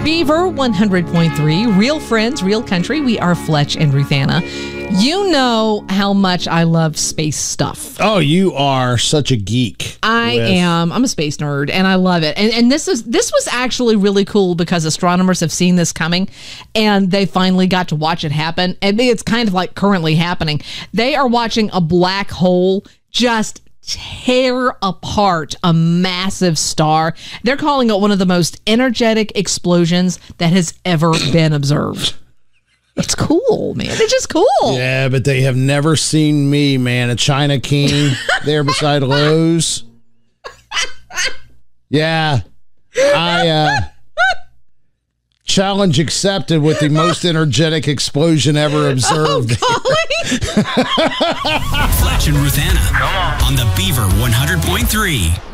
Beaver 100.3, real friends, real country. We are Fletch and Ruthanna. You know how much I love space stuff. Oh, you are such a geek. I am. I'm a space nerd, and I love it. And this was actually really cool because astronomers have seen this coming, and they finally got to watch it happen. And it's kind of like currently happening. They are watching a black hole just tear apart a massive star. They're calling it one of the most energetic explosions that has ever been observed. It's cool, man. It's just cool. Yeah, but they have never seen me, man. A China King there beside Lowe's. Yeah. Challenge accepted with the most energetic explosion ever observed. Fletch and Ruthanna on the Beaver 100.3.